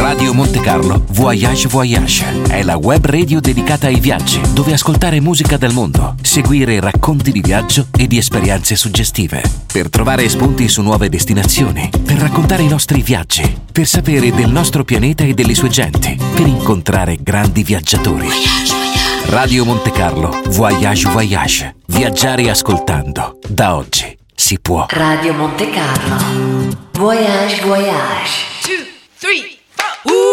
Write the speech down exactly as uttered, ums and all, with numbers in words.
Radio Monte Carlo Voyage Voyage è la web radio dedicata ai viaggi, dove ascoltare musica del mondo, seguire racconti di viaggio e di esperienze suggestive, per trovare spunti su nuove destinazioni, per raccontare i nostri viaggi, per sapere del nostro pianeta e delle sue genti, per incontrare grandi viaggiatori. Radio Monte Carlo Voyage Voyage. Viaggiare ascoltando. Da oggi si può. Radio Monte Carlo Voyage Voyage. Two, three.